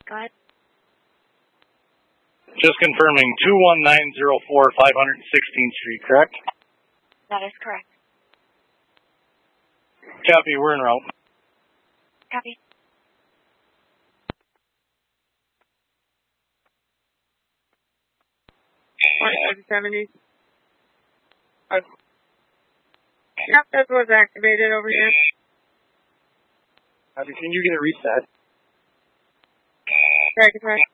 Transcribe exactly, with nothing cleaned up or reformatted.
Go ahead. Just confirming, two one nine zero four, five hundred sixteenth Street, correct? That is correct. Copy, we're en route. Copy. one seventy. Uh, yep, that was activated over here. Copy, can you get it reset? Track attack.